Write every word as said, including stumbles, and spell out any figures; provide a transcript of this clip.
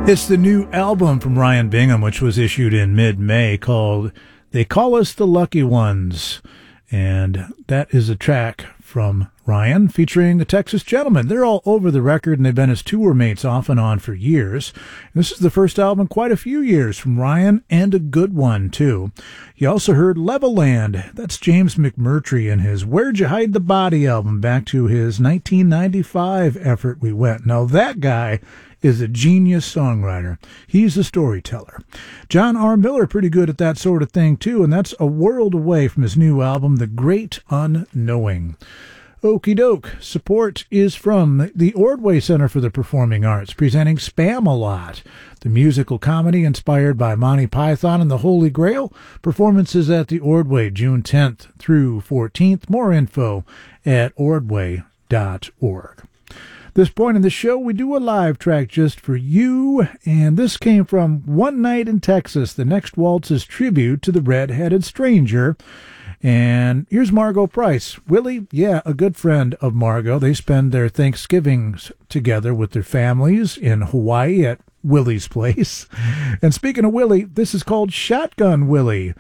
It's the new album from Ryan Bingham, which was issued in mid-May, called They Call Us the Lucky Ones. And that is a track from Ryan featuring the Texas Gentlemen. They're all over the record, and they've been his tour mates off and on for years. This is the first album in quite a few years from Ryan, and a good one, too. You also heard Levelland. That's James McMurtry and his Where'd You Hide the Body album, back to his nineteen ninety-five effort we went. Now, that guy is a genius songwriter. He's a storyteller. John R. Miller, pretty good at that sort of thing, too, and that's a world away from his new album, The Great Unknowing. Okie doke. Support is from the Ordway Center for the Performing Arts, presenting Spam-A-Lot, the musical comedy inspired by Monty Python and the Holy Grail. Performances at the Ordway, June tenth through fourteenth. More info at ordway dot org. This point in the show, we do a live track just for you, and this came from One Night in Texas. The next waltz is tribute to the Red-Headed Stranger. And here's Margo Price. Willie, yeah, a good friend of Margo. They spend their Thanksgivings together with their families in Hawaii at Willie's place. And speaking of Willie, this is called Shotgun Willie.